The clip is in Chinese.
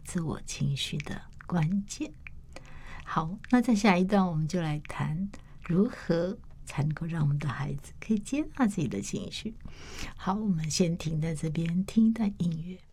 自我情绪的关键。好，那在下一段我们就来谈如何才能够让我们的孩子可以接纳自己的情绪。好，我们先停在这边听一段音乐。